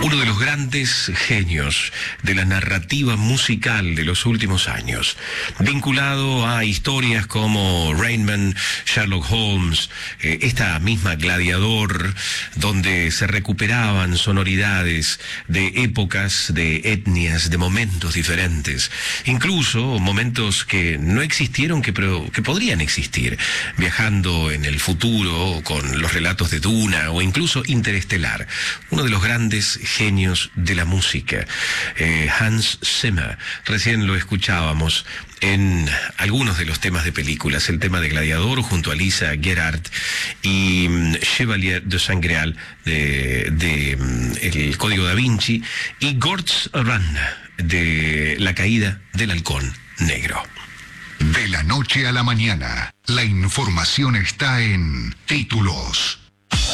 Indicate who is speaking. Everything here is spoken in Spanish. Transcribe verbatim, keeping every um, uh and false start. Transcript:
Speaker 1: Uno de los grandes genios de la narrativa musical de los últimos años, vinculado a historias como Rain Man, Sherlock Holmes, eh, esta misma Gladiador, donde se recuperaban sonoridades de épocas, de etnias, de momentos diferentes, incluso momentos que no existieron, que, pero, que podrían existir, viajando en el futuro con los relatos de Duna o incluso Interestelar. Uno de los grandes genios de la música, eh, Hans Zimmer. Recién lo escuchábamos en algunos de los temas de películas, el tema de Gladiador junto a Lisa Gerhardt y um, Chevalier de Sangreal de, de um, El Código Da Vinci y Gortz Run de La Caída del Halcón Negro.
Speaker 2: De la noche a la mañana, la información está en Títulos.